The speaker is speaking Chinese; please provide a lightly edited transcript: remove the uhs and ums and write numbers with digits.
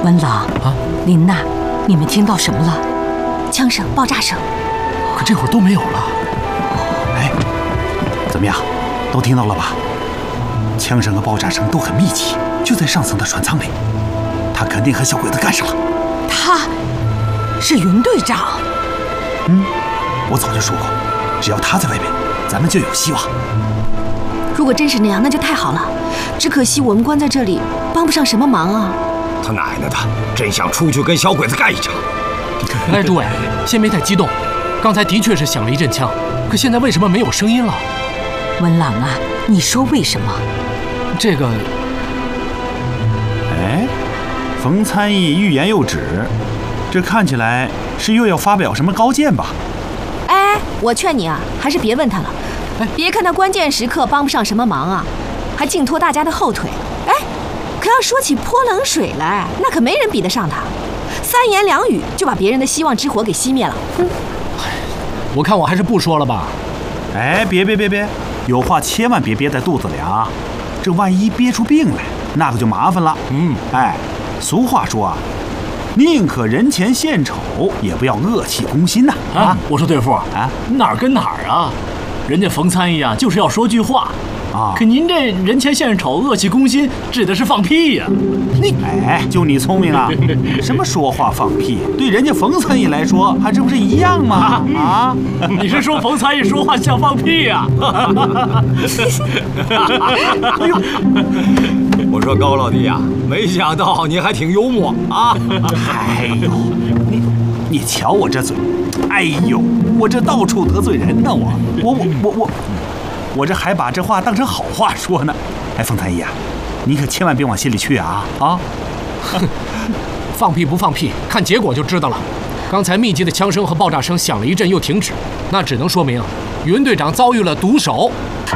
文朗啊，林娜，你们听到什么了？ 枪声、爆炸声。 可这会儿都没有了。 哎，怎么样？都听到了吧？枪声和爆炸声都很密集，就在上层的船舱里。他肯定和小鬼子干上了。 他是云队长。 我早就说过，只要他在外面，咱们就有希望。 如果真是那样，那就太好了。只可惜我们关在这里，帮不上什么忙啊。 他奶奶的，真想出去跟小鬼子干一场。 哎，诸位，先别太激动。刚才的确是响了一阵枪，可现在为什么没有声音了？ 文朗啊，你说为什么？ 这个…… 哎，冯参议欲言又止，这看起来是又要发表什么高见吧？ 哎，我劝你啊，还是别问他了。别看他关键时刻帮不上什么忙啊，还净拖大家的后腿。哎，可要说起泼冷水来，那可没人比得上他。3言2语就把别人的希望之火给熄灭了。 我看我还是不说了吧。 哎，别，有话千万别憋在肚子里啊！这万一憋出病来，那可就麻烦了。哎，俗话说啊，宁可人前献丑，也不要恶气攻心呐。 我说队副啊，哪儿跟哪儿啊？人家冯参议啊，就是要说句话啊。可您这人前献丑，恶气攻心，指的是放屁呀！ 哎，就你聪明啊！什么说话放屁，对人家冯参议来说，还这不是一样吗？啊！ 你是说冯参议说话像放屁呀？ 哎呦！ 我说高老弟呀，没想到你还挺幽默啊！ 哎呦，你瞧我这嘴，哎呦，我这到处得罪人呢，我这还把这话当成好话说呢。哎，冯参议啊，你可千万别往心里去啊！ 放屁不放屁，看结果就知道了。刚才密集的枪声和爆炸声响了一阵又停止，那只能说明云队长遭遇了毒手，